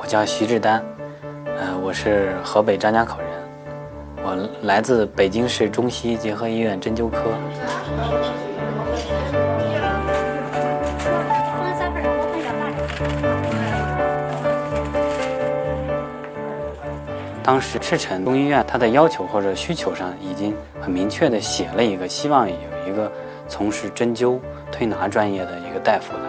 叫徐志丹，我是河北张家口人，我来自北京市中西医结合医院针灸科。当时赤城中医院它的要求或者需求上已经很明确的写了一个，希望有一个从事针灸推拿专业的一个大夫来。